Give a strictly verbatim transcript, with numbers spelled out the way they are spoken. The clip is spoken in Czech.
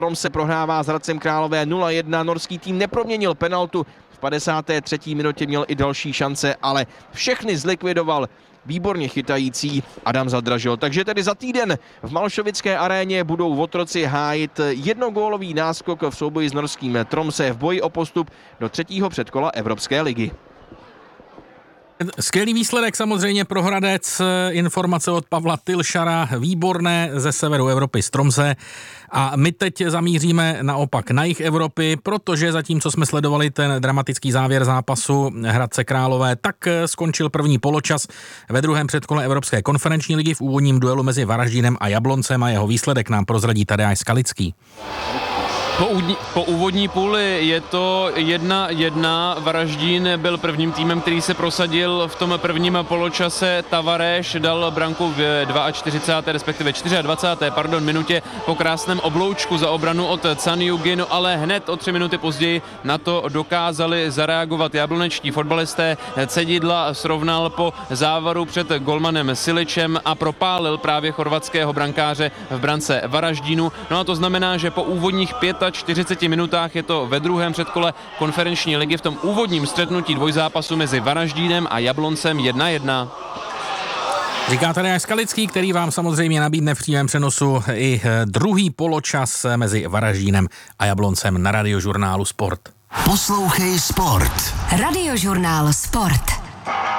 Tromsø prohrává s Hradcem Králové nula jedna, norský tým neproměnil penaltu, v padesáté třetí minutě měl i další šance, ale všechny zlikvidoval výborně chytající Adam Zadražil. Takže tedy za týden v Malšovické aréně budou Votroci hájit jednogólový náskok v souboji s norským Tromsø v boji o postup do třetího předkola Evropské ligy. Skvělý výsledek samozřejmě pro Hradec, informace od Pavla Tylšara, výborné ze severu Evropy z Tromsø. A my teď zamíříme naopak na jih Evropy, protože zatímco jsme sledovali ten dramatický závěr zápasu Hradce Králové, tak skončil první poločas ve druhém předkole Evropské konferenční ligy v úvodním duelu mezi Varaždínem a Jabloncem a jeho výsledek nám prozradí Tadeáš Skalický. Po, údní, po úvodní půli je to jedna jedna. Varaždín byl prvním týmem, který se prosadil v tom prvním poločase. Tavares dal branku v čtyřicáté druhé respektive dvacáté čtvrté pardon, minutě po krásném obloučku za obranu od Canjugy, no ale hned o tři minuty později na to dokázali zareagovat jablonečtí fotbalisté. Cedidla srovnal po závaru před golmanem Siličem a propálil právě chorvatského brankáře v brance Varaždínu. No a to znamená, že po úvodních čtyřiceti pěti minutách je to ve druhém předkole konferenční ligy v tom úvodním střetnutí dvojzápasu mezi Varaždínem a Jabloncem jedna jedna. Říká Tadeáš Skalický, který vám samozřejmě nabídne v přímém přenosu i druhý poločas mezi Varaždínem a Jabloncem na Radiožurnálu Sport. Poslouchej Sport. Radiožurnál Sport.